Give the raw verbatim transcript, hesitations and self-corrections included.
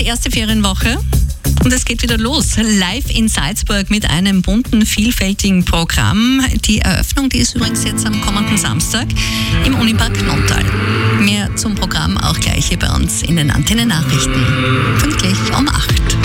erste Ferienwoche. Und es geht wieder los, live in Salzburg mit einem bunten, vielfältigen Programm. Die Eröffnung, die ist übrigens jetzt am kommenden Samstag im Unipark Nonntal. Mehr zum Programm auch gleich hier bei uns in den Antenne Nachrichten. Pünktlich um acht.